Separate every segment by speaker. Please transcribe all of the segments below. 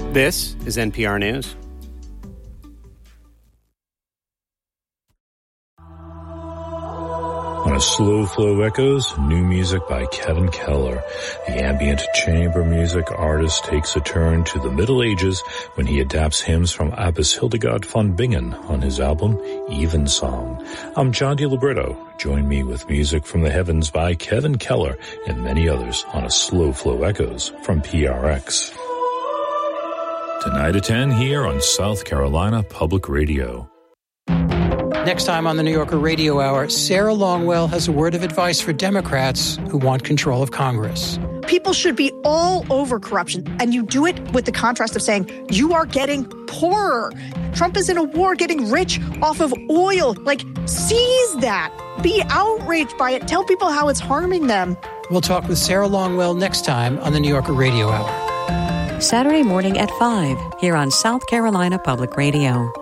Speaker 1: This is NPR News.
Speaker 2: On a Slow Flow Echoes, new music by Kevin Keller. The ambient chamber music artist takes a turn to the Middle Ages when he adapts hymns from Abbess Hildegard von Bingen on his album Evensong. I'm John DiLibretto. Join me with music from the heavens by Kevin Keller and many others on a Slow Flow Echoes from PRX. Tonight at 10 here on South Carolina Public Radio.
Speaker 3: Next time on the New Yorker Radio Hour, Sarah Longwell has a word of advice for Democrats who want control of Congress.
Speaker 4: People should be all over corruption, and you do it with the contrast of saying you are getting poorer. Trump is in a war getting rich off of oil. Seize that. Be outraged by it. Tell people how it's harming them.
Speaker 3: We'll talk with Sarah Longwell next time on the New Yorker Radio Hour.
Speaker 5: Saturday morning at 5 here on South Carolina Public Radio.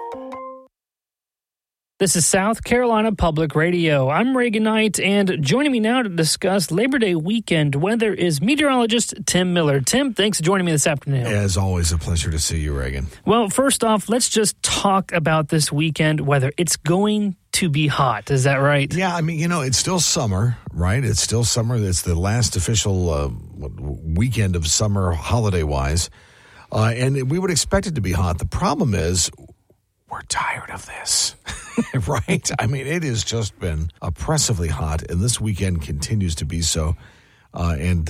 Speaker 6: This is South Carolina Public Radio. I'm Reagan Knight, and joining me now to discuss Labor Day weekend weather is meteorologist Tim Miller. Tim, thanks for joining me this afternoon.
Speaker 7: As always, a pleasure to see you, Reagan.
Speaker 6: Well, first off, let's just talk about this weekend weather. It's going to be hot. Is that right?
Speaker 7: Yeah, I mean, it's still summer, right? It's still summer. It's the last official weekend of summer holiday-wise, and we would expect it to be hot. The problem is we're tired of this, right? I mean, it has just been oppressively hot, and this weekend continues to be so. Again,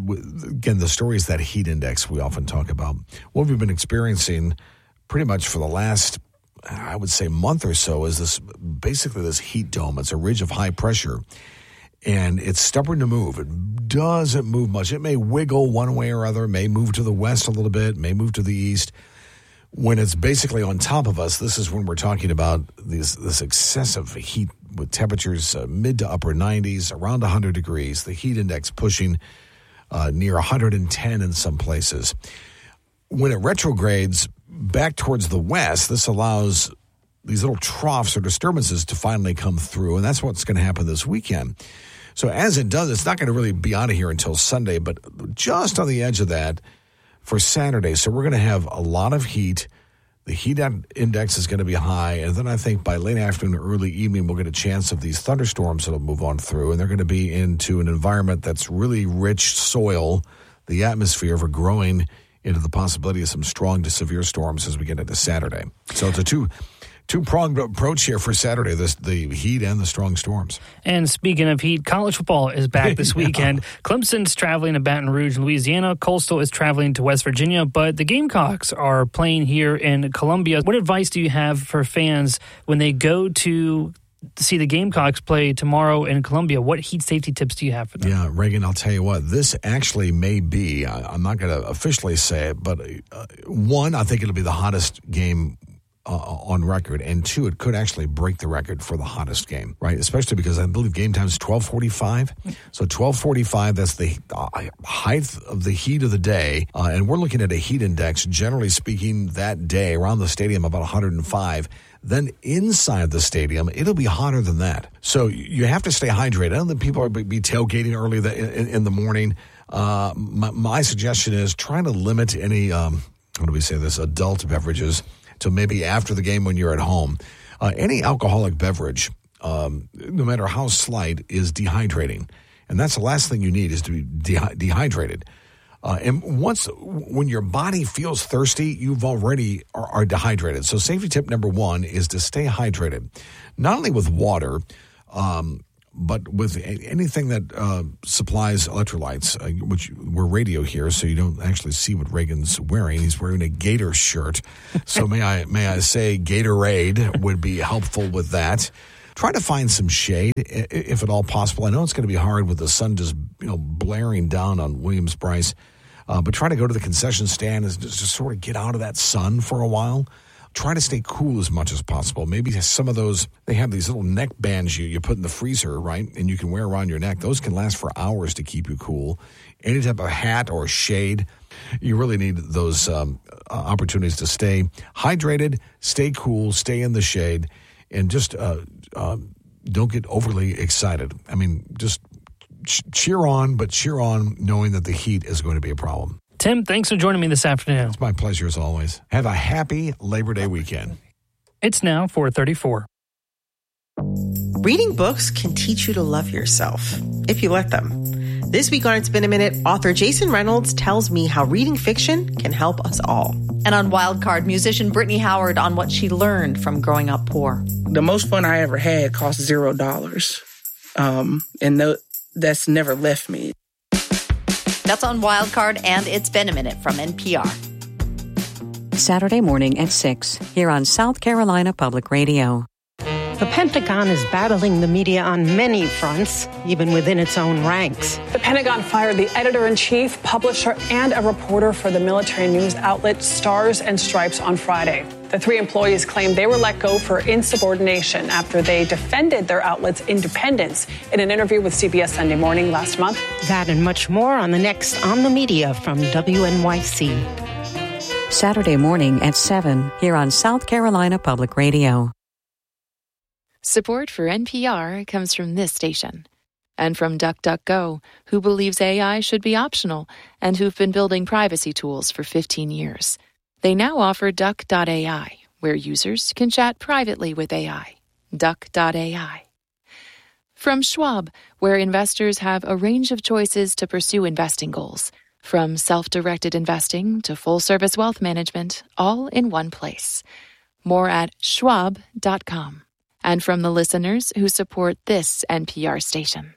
Speaker 7: the story is that heat index we often talk about. What we've been experiencing pretty much for the last, I would say, month or so is this heat dome. It's a ridge of high pressure, and it's stubborn to move. It doesn't move much. It may wiggle one way or other, may move to the west a little bit, may move to the east. When it's basically on top of us, this is when we're talking about this excessive heat with temperatures mid to upper 90s, around 100 degrees, the heat index pushing near 110 in some places. When it retrogrades back towards the west, this allows these little troughs or disturbances to finally come through, and that's what's going to happen this weekend. So as it does, it's not going to really be out of here until Sunday, but just on the edge of that, for Saturday. So we're going to have a lot of heat. The heat index is going to be high. And then I think by late afternoon, early evening, we'll get a chance of these thunderstorms that'll move on through. And they're going to be into an environment that's really rich soil, the atmosphere for growing into the possibility of some strong to severe storms as we get into Saturday. So it's a two-pronged approach here for Saturday, the heat and the strong storms.
Speaker 6: And speaking of heat, college football is back this weekend. Clemson's traveling to Baton Rouge, Louisiana. Coastal is traveling to West Virginia, but the Gamecocks are playing here in Columbia. What advice do you have for fans when they go to see the Gamecocks play tomorrow in Columbia? What heat safety tips do you have for them?
Speaker 7: Yeah, Reagan, I'll tell you what, this actually may be, I'm not going to officially say it, but one, I think it'll be the hottest game on record, and two, it could actually break the record for the hottest game, right? Especially because I believe game time is 12:45. So 12:45, that's the height of the heat of the day, and we're looking at a heat index, generally speaking, that day around the stadium about 105. Then inside the stadium, it'll be hotter than that. So you have to stay hydrated. I don't think people will be tailgating early in the morning. My suggestion is try to limit any, adult beverages to maybe after the game when you're at home. Any alcoholic beverage, no matter how slight, is dehydrating. And that's the last thing you need is to be dehydrated. And when your body feels thirsty, you've already are dehydrated. So safety tip number one is to stay hydrated, not only with water, but with anything that supplies electrolytes, which we're radio here, so you don't actually see what Reagan's wearing. He's wearing a Gator shirt. So may I say Gatorade would be helpful with that. Try to find some shade, if at all possible. I know it's going to be hard with the sun just blaring down on Williams-Brice, but try to go to the concession stand and just sort of get out of that sun for a while. Try to stay cool as much as possible. Maybe some of those, they have these little neck bands you put in the freezer, right? And you can wear around your neck. Those can last for hours to keep you cool. Any type of hat or shade, you really need those opportunities to stay hydrated, stay cool, stay in the shade, and just don't get overly excited. I mean, just cheer on, but cheer on knowing that the heat is going to be a problem.
Speaker 6: Tim, thanks for joining me this afternoon.
Speaker 7: It's my pleasure as always. Have a happy Labor Day weekend.
Speaker 6: It's now 4:34.
Speaker 8: Reading books can teach you to love yourself, if you let them. This week on It's Been a Minute, author Jason Reynolds tells me how reading fiction can help us all.
Speaker 9: And on Wildcard, musician Brittany Howard on what she learned from growing up poor.
Speaker 10: The most fun I ever had cost $0. That's never left me.
Speaker 9: That's on Wildcard, and It's Been a Minute from NPR.
Speaker 5: Saturday morning at 6 here on South Carolina Public Radio.
Speaker 11: The Pentagon is battling the media on many fronts, even within its own ranks.
Speaker 12: The Pentagon fired the editor-in-chief, publisher, and a reporter for the military news outlet Stars and Stripes on Friday. The 3 employees claimed they were let go for insubordination after they defended their outlet's independence in an interview with CBS Sunday Morning last month.
Speaker 11: That and much more on the next On the Media from WNYC.
Speaker 5: Saturday morning at 7 here on South Carolina Public Radio.
Speaker 13: Support for NPR comes from this station and from DuckDuckGo, who believes AI should be optional and who've been building privacy tools for 15 years. They now offer Duck.ai, where users can chat privately with AI. Duck.ai. From Schwab, where investors have a range of choices to pursue investing goals, from self-directed investing to full-service wealth management, all in one place. More at schwab.com. And from the listeners who support this NPR station.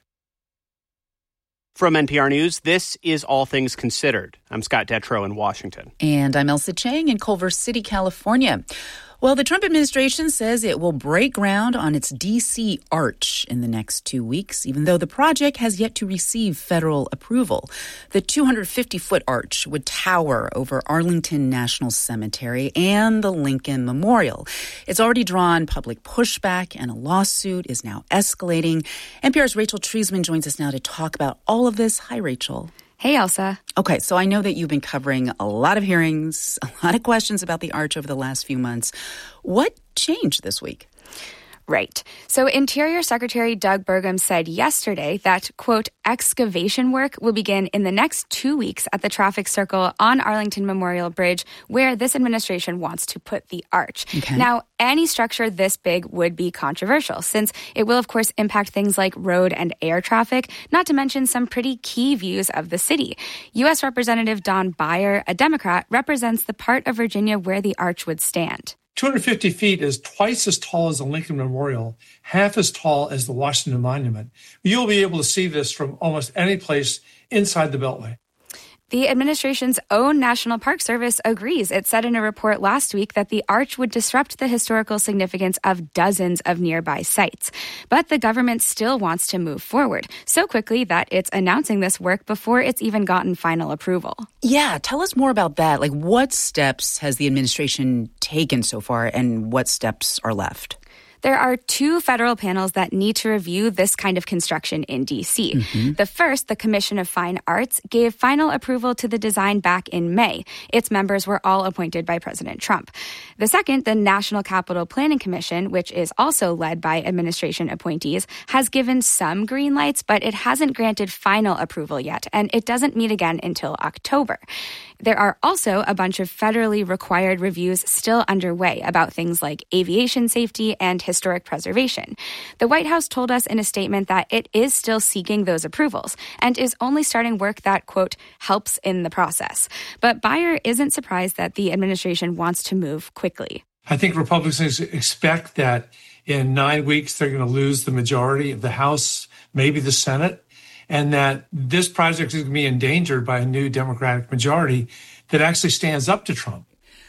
Speaker 1: From NPR News, this is All Things Considered. I'm Scott Detrow in Washington.
Speaker 14: And I'm Elsa Chang in Culver City, California. Well, the Trump administration says it will break ground on its D.C. Arch in the next 2 weeks, even though the project has yet to receive federal approval. The 250-foot arch would tower over Arlington National Cemetery and the Lincoln Memorial. It's already drawn public pushback, and a lawsuit is now escalating. NPR's Rachel Treisman joins us now to talk about all of this. Hi, Rachel.
Speaker 15: Hey, Elsa.
Speaker 14: Okay, so I know that you've been covering a lot of hearings, a lot of questions about the arch over the last few months. What changed this week?
Speaker 15: Right. So Interior Secretary Doug Burgum said yesterday that, quote, excavation work will begin in the next 2 weeks at the traffic circle on Arlington Memorial Bridge, where this administration wants to put the arch.
Speaker 14: Okay.
Speaker 15: Now, any structure this big would be controversial, since it will, of course, impact things like road and air traffic, not to mention some pretty key views of the city. U.S. Representative Don Beyer, a Democrat, represents the part of Virginia where the arch would stand.
Speaker 16: 250 feet is twice as tall as the Lincoln Memorial, half as tall as the Washington Monument. You'll be able to see this from almost any place inside the Beltway.
Speaker 15: The administration's own National Park Service agrees. It said in a report last week that the arch would disrupt the historical significance of dozens of nearby sites. But the government still wants to move forward so quickly that it's announcing this work before it's even gotten final approval.
Speaker 14: Yeah, tell us more about that. Like, what steps has the administration taken so far, and what steps are left?
Speaker 15: There are 2 federal panels that need to review this kind of construction in D.C.
Speaker 14: Mm-hmm.
Speaker 15: The first, the Commission of Fine Arts, gave final approval to the design back in May. Its members were all appointed by President Trump. The second, the National Capital Planning Commission, which is also led by administration appointees, has given some green lights, but it hasn't granted final approval yet, and it doesn't meet again until October. There are also a bunch of federally required reviews still underway about things like aviation safety and historic preservation. The White House told us in a statement that it is still seeking those approvals and is only starting work that, quote, helps in the process. But Beyer isn't surprised that the administration wants to move quickly.
Speaker 16: I think Republicans expect that in 9 weeks they're going to lose the majority of the House, maybe the Senate, and that this project is going to be endangered by a new Democratic majority that actually stands up to Trump.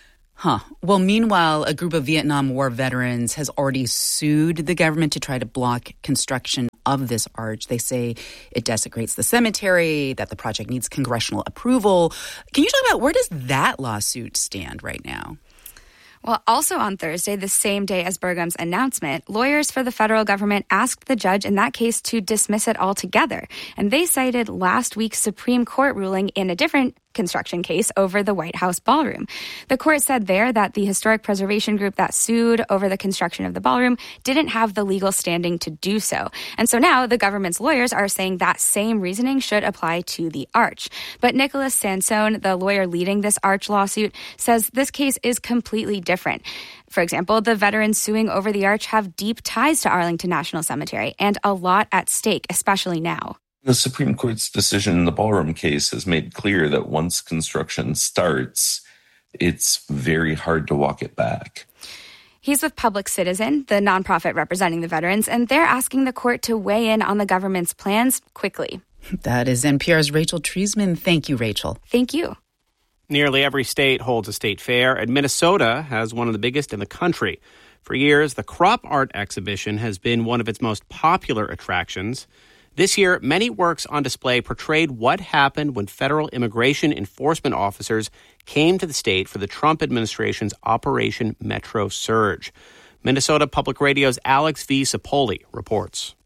Speaker 14: Well, meanwhile, a group of Vietnam War veterans has already sued the government to try to block construction of this arch. They say it desecrates the cemetery, that the project needs congressional approval. Can you talk about where does that lawsuit stand right now?
Speaker 15: Well, also on Thursday, the same day as Burgum's announcement, lawyers for the federal government asked the judge in that case to dismiss it altogether. And they cited last week's Supreme Court ruling in a different construction case over the White House ballroom. The court said there that the historic preservation group that sued over the construction of the ballroom didn't have the legal standing to do so. And so now the government's lawyers are saying that same reasoning should apply to the arch. But Nicholas Sansone, the lawyer leading this arch lawsuit, says this case is completely different. For example, the veterans suing over the arch have deep ties to Arlington National Cemetery and a lot at stake, especially now.
Speaker 17: The Supreme Court's decision in the ballroom case has made clear that once construction starts, it's very hard to walk it back.
Speaker 15: He's with Public Citizen, the nonprofit representing the veterans, and they're asking the court to weigh in on the government's plans quickly.
Speaker 14: That is NPR's Rachel Treisman. Thank you, Rachel.
Speaker 15: Thank you.
Speaker 1: Nearly every state holds a state fair, and Minnesota has one of the biggest in the country. For years, the Crop Art exhibition has been one of its most popular attractions. This year, many works on display portrayed what happened when federal immigration enforcement officers came to the state for the Trump administration's Operation Metro Surge. Minnesota Public Radio's Alex V. Sapoli reports.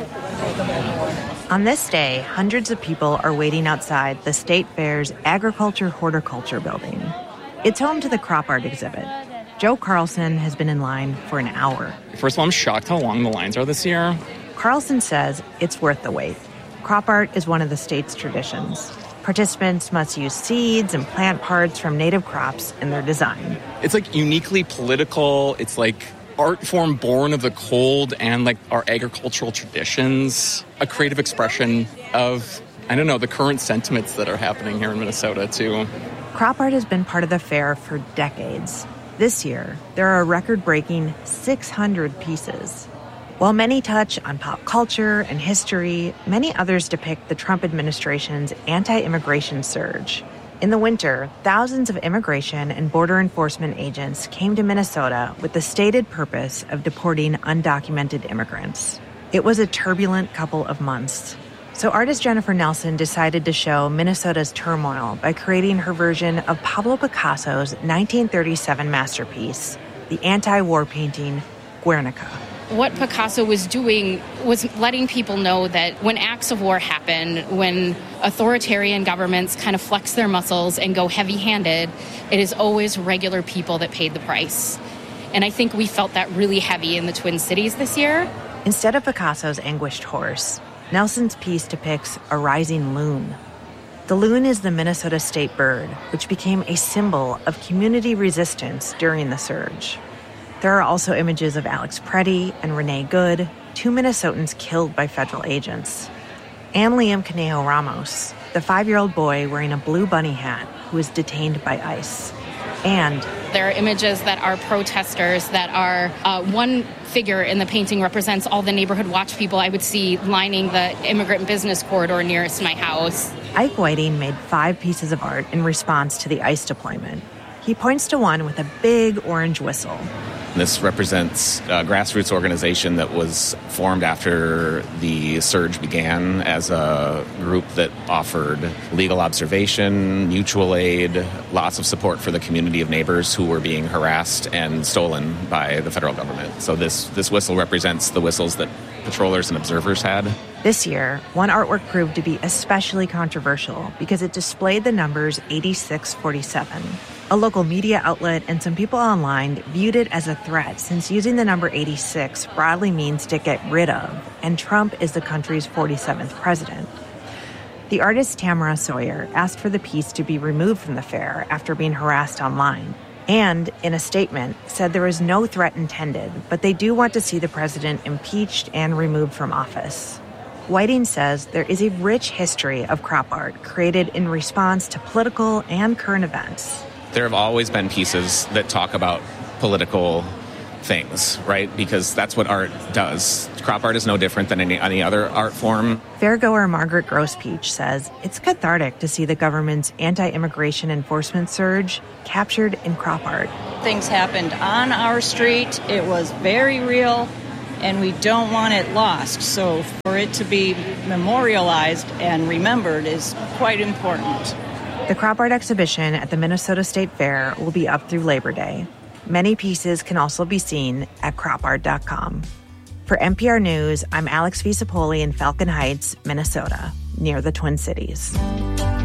Speaker 18: On this day, hundreds of people are waiting outside the State Fair's Agriculture Horticulture building. It's home to the Crop Art exhibit. Joe Carlson has been in line for an hour.
Speaker 19: First of all, I'm shocked how long the lines are this year.
Speaker 18: Carlson says it's worth the wait. Crop art is one of the state's traditions. Participants must use seeds and plant parts from native crops in their design.
Speaker 19: It's like uniquely political. It's like art form born of the cold and like our agricultural traditions, a creative expression of, the current sentiments that are happening here in Minnesota too.
Speaker 18: Crop art has been part of the fair for decades. This year, there are a record-breaking 600 pieces. While many touch on pop culture and history, many others depict the Trump administration's anti-immigration surge. In the winter, thousands of immigration and border enforcement agents came to Minnesota with the stated purpose of deporting undocumented immigrants. It was a turbulent couple of months. So artist Jennifer Nelson decided to show Minnesota's turmoil by creating her version of Pablo Picasso's 1937 masterpiece, the anti-war painting Guernica.
Speaker 20: What Picasso was doing was letting people know that when acts of war happen, when authoritarian governments kind of flex their muscles and go heavy-handed, it is always regular people that paid the price. And I think we felt that really heavy in the Twin Cities this year.
Speaker 18: Instead of Picasso's anguished horse, Nelson's piece depicts a rising loon. The loon is the Minnesota state bird, which became a symbol of community resistance during the surge. There are also images of Alex Preddy and Renee Good, two Minnesotans killed by federal agents. And Liam Conejo Ramos, the 5-year-old boy wearing a blue bunny hat who was detained by ICE. And
Speaker 20: there are images that are protesters that are one figure in the painting represents all the neighborhood watch people I would see lining the immigrant business corridor nearest my house.
Speaker 18: Ike Whiting made 5 pieces of art in response to the ICE deployment. He points to one with a big orange whistle.
Speaker 21: This represents a grassroots organization that was formed after the surge began as a group that offered legal observation, mutual aid, lots of support for the community of neighbors who were being harassed and stolen by the federal government. So this whistle represents the whistles that patrollers and observers had.
Speaker 18: This year, one artwork proved to be especially controversial because it displayed the numbers 8647. A local media outlet and some people online viewed it as a threat since using the number 86 broadly means to get rid of, and Trump is the country's 47th president. The artist Tamara Sawyer asked for the piece to be removed from the fair after being harassed online, and in a statement said there is no threat intended, but they do want to see the president impeached and removed from office. Whiting says there is a rich history of crop art created in response to political and current events.
Speaker 21: There have always been pieces that talk about political things, right? Because that's what art does. Crop art is no different than any other art form.
Speaker 18: Fairgoer Margaret Grospeach says it's cathartic to see the government's anti-immigration enforcement surge captured in crop art.
Speaker 22: Things happened on our street. It was very real, and we don't want it lost. So for it to be memorialized and remembered is quite important.
Speaker 18: The crop art exhibition at the Minnesota State Fair will be up through Labor Day. Many pieces can also be seen at cropart.com. For NPR News, I'm Alex V. Sapoli in Falcon Heights, Minnesota, near the Twin Cities.